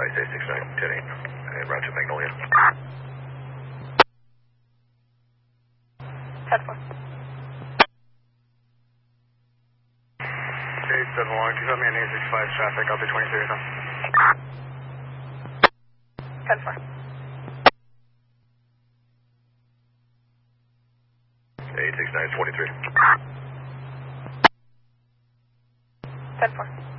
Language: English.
advice, 869, 10-8, route to Magnolia. 10-4. 871, can you help me on 865 traffic, I'll be 23 now. 10-4. 869, 23. 10-4.